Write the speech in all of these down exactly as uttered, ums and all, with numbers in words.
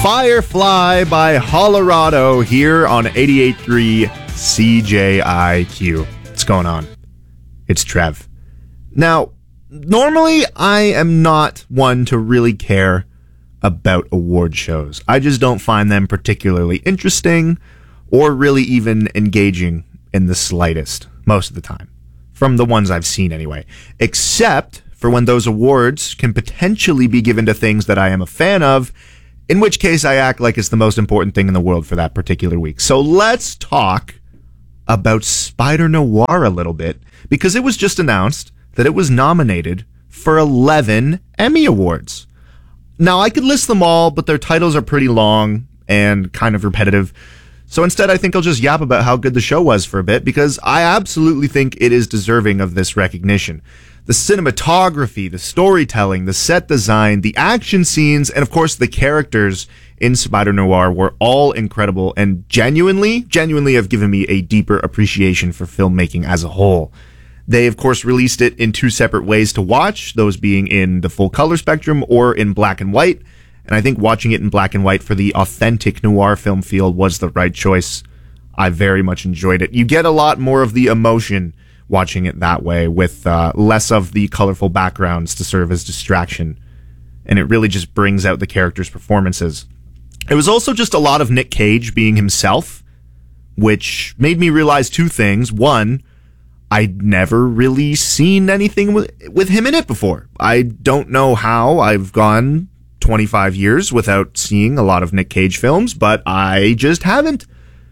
Firefly by Colorado here on eighty-eight point three C J I Q. What's going on? It's Trev. Now, normally I am not one to really care about award shows. I just don't find them particularly interesting or really even engaging in the slightest, most of the time. From the ones I've seen anyway. Except for when those awards can potentially be given to things that I am a fan of, in which case I act like it's the most important thing in the world for that particular week. So let's talk about Spider-Noir a little bit, because it was just announced that it was nominated for eleven Emmy Awards. Now, I could list them all, but their titles are pretty long and kind of repetitive. So instead, I think I'll just yap about how good the show was for a bit, because I absolutely think it is deserving of this recognition. The cinematography, the storytelling, the set design, the action scenes, and of course the characters in Spider-Noir were all incredible and genuinely, genuinely have given me a deeper appreciation for filmmaking as a whole. They, of course, released it in two separate ways to watch, those being in the full color spectrum or in black and white. And I think watching it in black and white for the authentic noir film feel was the right choice. I very much enjoyed it. You get a lot more of the emotion watching it that way, with uh, less of the colorful backgrounds to serve as distraction. And it really just brings out the characters' performances. It was also just a lot of Nick Cage being himself, which made me realize two things. One, I'd never really seen anything with, with him in it before. I don't know how I've gone twenty-five years without seeing a lot of Nick Cage films, but I just haven't.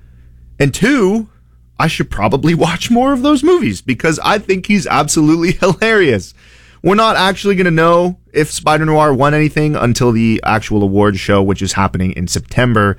And two, I should probably watch more of those movies, because I think he's absolutely hilarious. We're not actually going to know if Spider-Noir won anything until the actual award show, which is happening in September.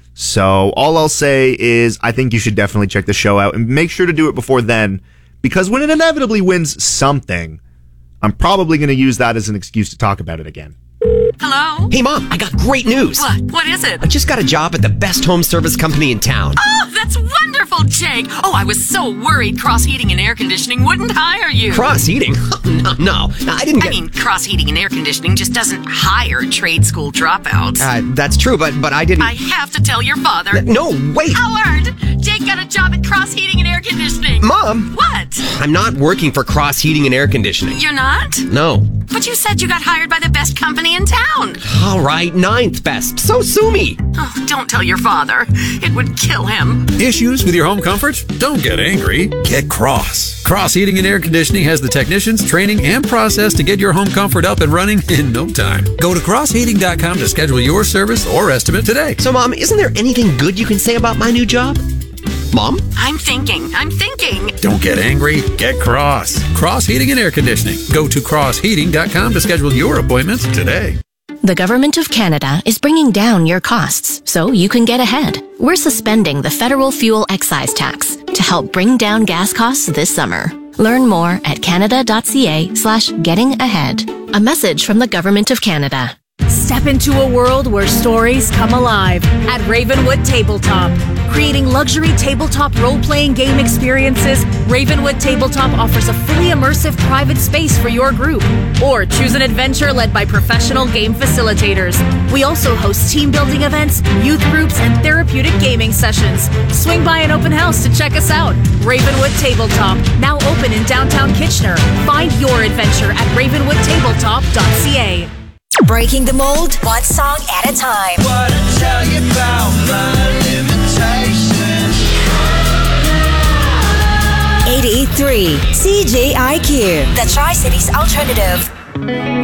So all I'll say is I think you should definitely check the show out, and make sure to do it before then, because when it inevitably wins something, I'm probably going to use that as an excuse to talk about it again. Hello? Hey, Mom, I got great news. What? What is it? I just got a job at the best home service company in town. Oh, that's wonderful, Jake. Oh, I was so worried Cross Heating and Air Conditioning wouldn't hire you. Cross Heating? no, no, I didn't get... I mean, Cross Heating and Air Conditioning just doesn't hire trade school dropouts. Uh, that's true, but but I didn't... I have to tell your father. No, wait. Howard, Jake got a job at Cross Heating and Air Conditioning. Mom! What? I'm not working for Cross Heating and Air Conditioning. You're not? No. But you said you got hired by the best company in town. All right, ninth best. So sue me. Oh, don't tell your father. It would kill him. Issues with your home comfort? Don't get angry. Get Cross. Cross Heating and Air Conditioning has the technicians, training, and process to get your home comfort up and running in no time. Go to cross heating dot com to schedule your service or estimate today. So, Mom, isn't there anything good you can say about my new job? Mom? I'm thinking. I'm thinking. Don't get angry. Get Cross. Cross Heating and Air Conditioning. Go to cross heating dot com to schedule your appointments today. The Government of Canada is bringing down your costs so you can get ahead. We're suspending the federal fuel excise tax to help bring down gas costs this summer. Learn more at canada.ca slash getting ahead. A message from the Government of Canada. Step into a world where stories come alive at Ravenwood Tabletop. Creating luxury tabletop role-playing game experiences, Ravenwood Tabletop offers a fully immersive private space for your group. Or choose an adventure led by professional game facilitators. We also host team-building events, youth groups, and therapeutic gaming sessions. Swing by an open house to check us out. Ravenwood Tabletop, now open in downtown Kitchener. Find your adventure at ravenwood tabletop dot c a. Breaking the mold, one song at a time. What I tell you about my limitations. eighty-eight point three C J I Q, the Tri-Cities Alternative.